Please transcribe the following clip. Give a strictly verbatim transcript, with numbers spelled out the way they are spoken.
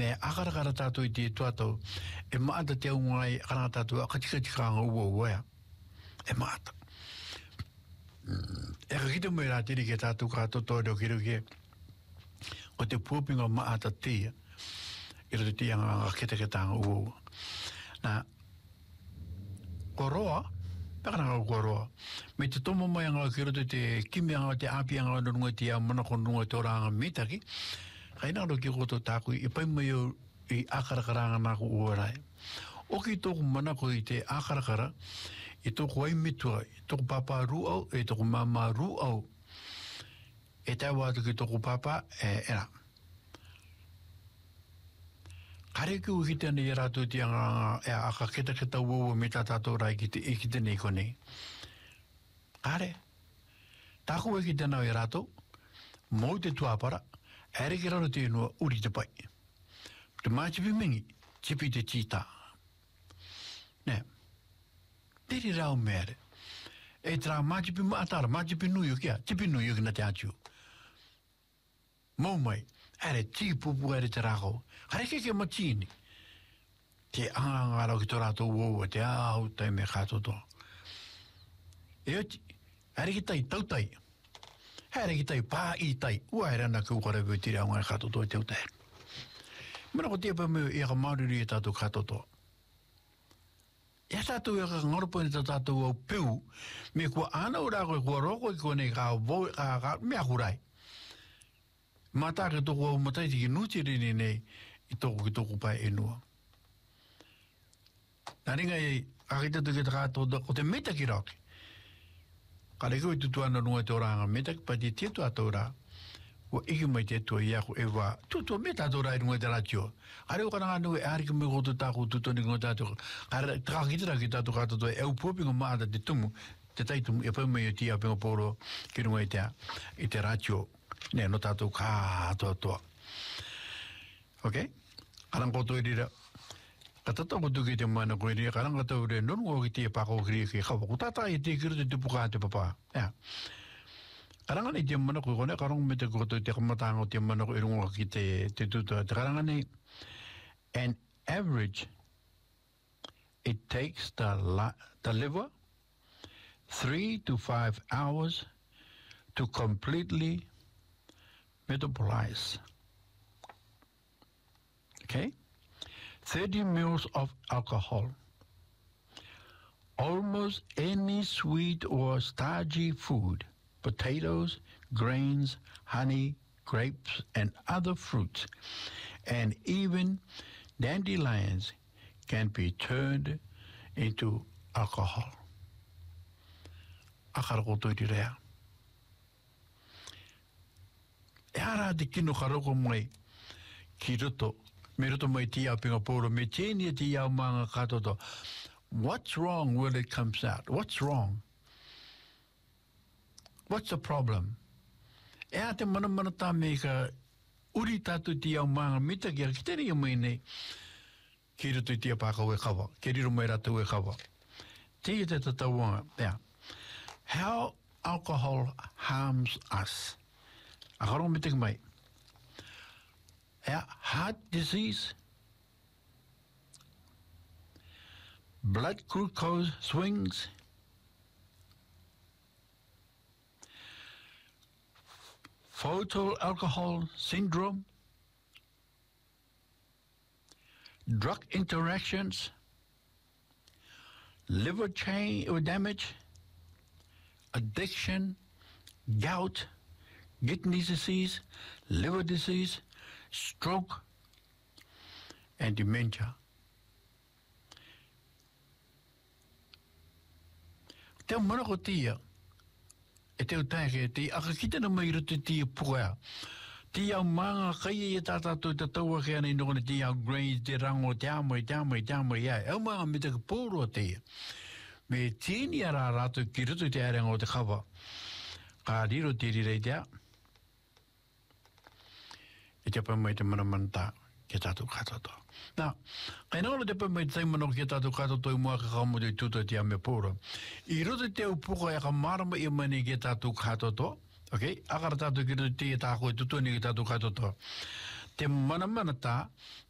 Me akara kara tātou i te tuatau, e maata te ungai karanga tātou a katikati kānga ua ua ea. E maata. E ka kita mai rā tiri ke tātou kātou tō reo kiro ke, o te puapinga maata tia, i roto tia ngā kete ke tānga ua ua. Nā, koroa, pēkana ngā koroa, me te tomo mai ngā ki roto te kimi ngā te api ngā nunga tia manako nunga tō rānga mitaki, kai nā roki koto tāku i pai mai o i akarakaranga nāku uarai. O ki tōku manako i te akarakara, i tōku ai mitua, i tōku papa ru au, i tōku mama ru au, e tai wātu ki tōku papa, e era. Kare ki u ki tēne i rātou ti anga e aka keta keta uau me tā tātou rai ki te i ki tēne i konei. Kare, tāku e ki tēnau i rātou, mō te tuapara, ere ki raro te inua uri te pai. Te mātipi mingi, tipi te tita. Ne, teri rau mere. E tra mātipi maatara, mātipi nuio kia, tipi nuio ki na te atiu. Mō mai, ere tī pupu ere te rako, kare ke ke matini. Te angangaro ki tō rātou uoua, te au tai me kātoto. E oti, ere ki tai tautai. Ere ki tai pā i tai, ua ere ana ki ukare vio tiri au ngai kātoto e teo tai. Mana ko te pa meo i aka mauriri e tātou kātoto. E tātou e ka ngoropo ni tātou au peu, me kua ana ura koe kua roko i kone ka vau, ka ka mea kurai. Mata ke toko au matai tiki nuti rini nei i toko ki toko pai enua. Nā ringa e kakita tuki ta kātou o te meta ki rauki. Ka reko i tutu ana nunga te oranga meta ki pati te tu ato ora, ua iki mai te tua i ako e wā, tutu meta ato ora i nunga te ratio. Ka reko kana anu e ari ki me koto tāku tutu ni nunga tātou. Ka kakita ki tātou kātou e au pōpinga maata te tumu, te taitumu e paumai o tia pinga pōro ki nunga i te, i te ratio. Ne, no tātou kā toa toa. Ok? Karang koto i rira. Ka tatau koto ki te mana koe rira, karang katau re nonu o ki te pako kiri ki kawa. Ko tata i te kiri te tupu kā te papa. Ja. Karang ane te mana koe kone, karang me te koto i te kamatanga o te mana koe rungo ki te, te tutua. Te karang ane, an average, it takes the, la, the liver three to five hours to completely metabolize. Okay? thirty mils of alcohol. Almost any sweet or starchy food, potatoes, grains, honey, grapes, and other fruits, and even dandelions can be turned into alcohol. Akara koto i rea. E ara te kino karoko mai ki roto, me roto mai ti au pinga pōro, me tēnia ti au manga katoto. What's wrong when it comes out? What's wrong? What's the problem? E a te mana mana tā me ka uri tātou ti au manga mita ki a ki tēnia mai nei, ki roto i ti a pākau e kawa, ki riro mai ratou e kawa. Te i te tatauanga, yeah. How alcohol harms us. Akarong mitig mai. Heart disease, blood glucose swings, fetal alcohol syndrome, drug interactions, liver chain or damage, addiction, gout, kidney disease, liver disease, stroke, and dementia. Te mana ko tia, e te utaike, te akakita na mai rutu tia puea. Tia manga kai e tātātou te taua kea nei nukone tia grains, te rango, te amai, te amai, te amai, ia. Au manga me te pōro tia. Me tēni ara rātou ki rutu te arenga o te kawa. Ka riro te rirei tea. E te pamai te mana manta ke tātou katoto. Nā, kai nāra te pamai te taimano ke tātou katoto i mua ka kamo te tuto te ame pōra. I roto te upuka e ka marama i mani ke tātou katoto, ok? Akara tātou ki roto te tāko e tuto ni ke tātou katoto. Te mana mana tā,